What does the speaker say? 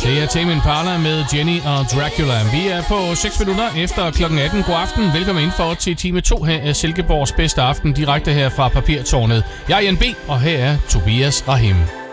Det er Tame Impala med Jenny og Dracula. Vi er på 6 minutter efter kl. 18. God aften. Velkommen indenfor til time 2 her af Silkeborgs bedste aften, direkte her fra Papirtårnet. Jeg er Jan B., og her er Tobias Rahim.